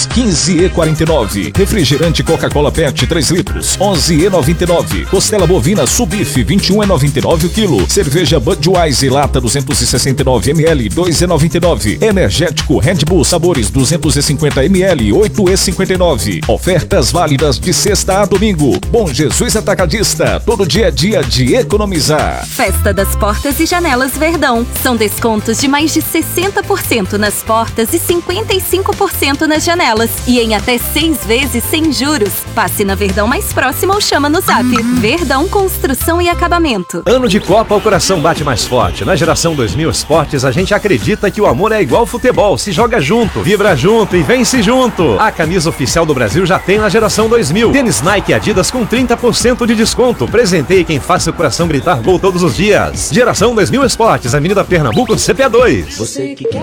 15,49. Refrigerante Coca-Cola PET 3 litros, 11,99. Costela bovina Subif, 21,99 o quilo. Cerveja Budweiser lata 269 ml, 2,99. Energético Red Bull sabores 250 ml, 8,59. Ofertas válidas de sexta a domingo. Bom Jesus Atacadista, todo dia é dia de economizar. Festa das Portas e Janelas Verdão. São descontos de mais de 60% nas portas e 55% nas janelas. E em até 6 vezes sem juros. Passe na Verdão mais próxima ou chama no Zap. Verdão Construção e Acabamento. Ano de Copa, o coração bate mais forte. Na Geração 2000 Esportes, a gente acredita que o amor é igual futebol. Se joga junto, vibra junto e vence junto. A camisa oficial do Brasil já tem na Geração 2000. Tênis Nike e Adidas com 30% de desconto. Presenteie quem faz seu coração gritar gol todos os dias. Geração 2000 Esportes, Avenida Pernambuco, CPA 2.